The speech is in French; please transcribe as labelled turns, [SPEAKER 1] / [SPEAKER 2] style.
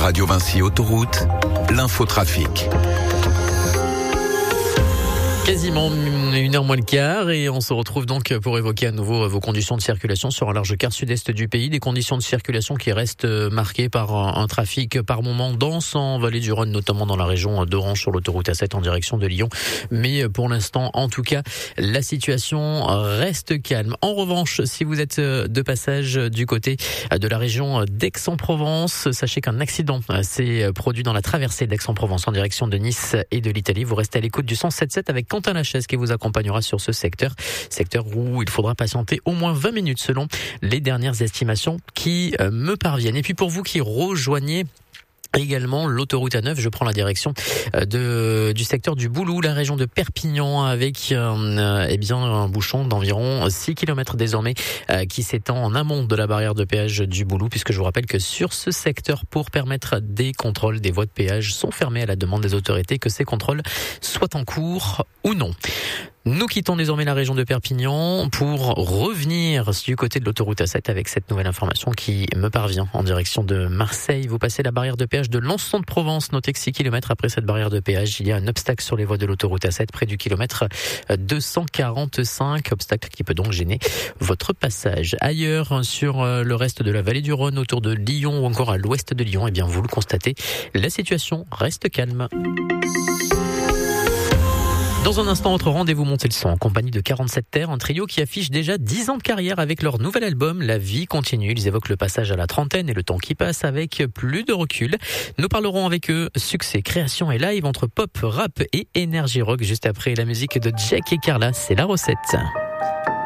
[SPEAKER 1] Radio Vinci Autoroute, l'infotrafic.
[SPEAKER 2] Quasiment 1h moins le quart et on se retrouve donc pour évoquer à nouveau vos conditions de circulation sur un large quart sud-est du pays. Des conditions de circulation qui restent marquées par un trafic par moments dense en vallée du Rhône, notamment dans la région d'Orange sur l'autoroute A7 en direction de Lyon. Mais pour l'instant, en tout cas, la situation reste calme. En revanche, si vous êtes de passage du côté de la région d'Aix-en-Provence, sachez qu'un accident s'est produit dans la traversée d'Aix-en-Provence en direction de Nice et de l'Italie. Vous restez à l'écoute du 107.7 avec Quentin Lachaise qui vous accompagnera sur ce secteur où il faudra patienter au moins 20 minutes selon les dernières estimations qui me parviennent. Et puis pour vous qui rejoignez également l'autoroute A9, je prends la direction du secteur du Boulou, la région de Perpignan, avec un bouchon d'environ 6 km désormais qui s'étend en amont de la barrière de péage du Boulou, puisque je vous rappelle que sur ce secteur, pour permettre des contrôles, des voies de péage sont fermées à la demande des autorités, que ces contrôles soient en cours ou non. Nous quittons désormais la région de Perpignan pour revenir du côté de l'autoroute A7 avec cette nouvelle information qui me parvient en direction de Marseille. Vous passez la barrière de péage de Lançon-de-Provence. Notez que 6 km après cette barrière de péage, il y a un obstacle sur les voies de l'autoroute A7 près du kilomètre 245. Obstacle qui peut donc gêner votre passage. Ailleurs, sur le reste de la vallée du Rhône, autour de Lyon ou encore à l'ouest de Lyon, eh bien vous le constatez, la situation reste calme. Dans un instant, votre rendez-vous montez le son en compagnie de 47 Terres, un trio qui affiche déjà 10 ans de carrière avec leur nouvel album La vie continue. Ils évoquent le passage à la trentaine et le temps qui passe avec plus de recul. Nous parlerons avec eux succès, création et live entre pop, rap et énergie rock juste après la musique de Jack et Carla. C'est la recette.